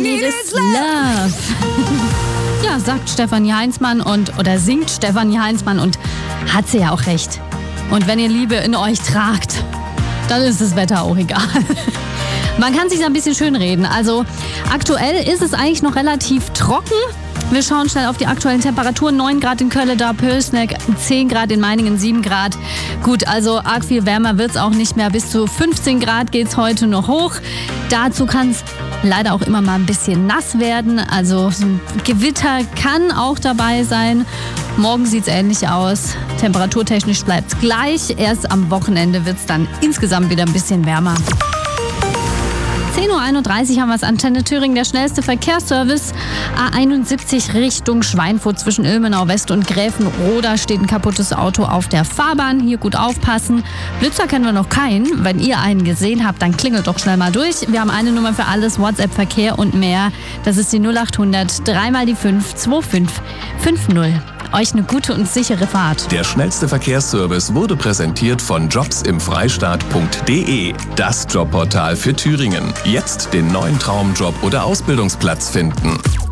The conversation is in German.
need is love. Ja, sagt Stefanie Heinzmann oder singt Stefanie Heinzmann und hat sie ja auch recht. Und wenn ihr Liebe in euch tragt, dann ist das Wetter auch egal. Man kann sich ein bisschen schönreden. Also aktuell ist es eigentlich noch relativ trocken. Wir schauen schnell auf die aktuellen Temperaturen. 9 Grad in Köln, da Pölsneck, 10 Grad in Meiningen, 7 Grad. Gut, also arg viel wärmer wird es auch nicht mehr. Bis zu 15 Grad geht es heute noch hoch. Dazu kann es leider auch immer mal ein bisschen nass werden. Also so ein Gewitter kann auch dabei sein. Morgen sieht es ähnlich aus. Temperaturtechnisch bleibt es gleich. Erst am Wochenende wird es dann insgesamt wieder ein bisschen wärmer. 10.31 Uhr haben wir es, Antenne Thüringen, der schnellste Verkehrsservice. A71 Richtung Schweinfurt zwischen Ilmenau West und Gräfenroda steht ein kaputtes Auto auf der Fahrbahn. Hier gut aufpassen. Blitzer kennen wir noch keinen. Wenn ihr einen gesehen habt, dann klingelt doch schnell mal durch. Wir haben eine Nummer für alles, WhatsApp, Verkehr und mehr. Das ist die 0800 3 mal die 5 2550. Euch eine gute und sichere Fahrt. Der schnellste Verkehrsservice wurde präsentiert von jobsimfreistaat.de. Das Jobportal für Thüringen. Jetzt den neuen Traumjob oder Ausbildungsplatz finden.